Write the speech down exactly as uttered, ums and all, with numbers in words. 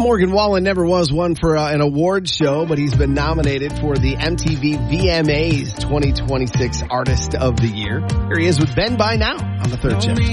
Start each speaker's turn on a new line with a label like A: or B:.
A: Morgan Wallen never was one for uh, an award show, but he's been nominated for the M T V V M As twenty twenty-six Artist of the Year. Here he is with Ben By Now on the third shift.